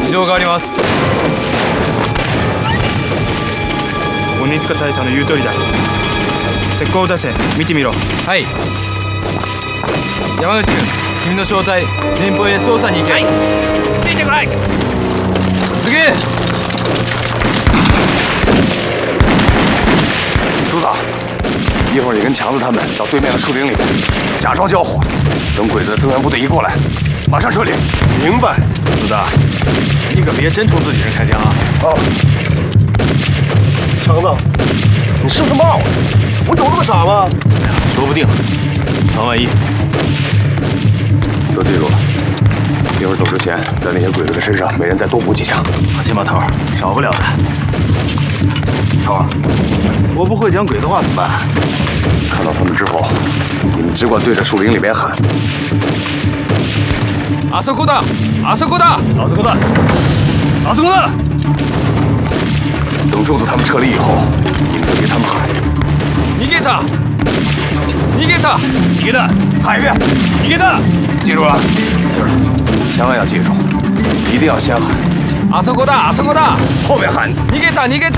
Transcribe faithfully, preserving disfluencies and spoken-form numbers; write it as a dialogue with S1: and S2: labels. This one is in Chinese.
S1: 事情があります。鬼塚大佐の言う通りだ。石膏を出せ、見てみろ。はい。山口君、君の正体、前方へ捜査に行け。はい、ついてこい。すげえ。
S2: 朱子，一会儿你跟强子他们到对面的树林里面，假装交火，等鬼子的增援部队一过来，马上撤离。明白。
S3: 朱大，你可别真冲自己人开枪啊！
S2: 哦。强子，你是不是骂我？我有那么傻吗？
S3: 说不定。常万一。
S2: 都记住了，一会儿走之前，在那些鬼子的身上每人再多补几枪。
S3: 放心吧，头儿，少不了的。头儿，我不会讲鬼子话怎么办？
S2: 看到他们之后，你们只管对着树林里面喊：“
S1: あそこだ！あそこだ！
S3: あそこだ！あそこだ！”
S2: 等柱子他们撤离以后，你们就对他们喊：“
S1: 逃げた！逃げた！
S3: 逃げた！
S2: 喊一遍！
S3: 逃げた！”
S2: 记住了，就是，千万要记住，一定要先喊。
S1: あそこだ！あそこだ！
S2: 后面喊。
S1: 逃げた！逃げた！